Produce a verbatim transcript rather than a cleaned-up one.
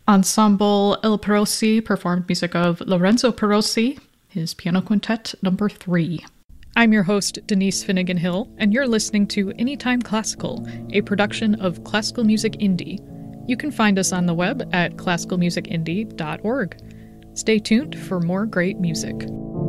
Ensemble Il Perosi performed music of Lorenzo Perosi, his piano quintet number three. I'm your host, Denise Finnegan Hill, and you're listening to Anytime Classical, a production of Classical Music Indie. You can find us on the web at classical music indie dot org. Stay tuned for more great music.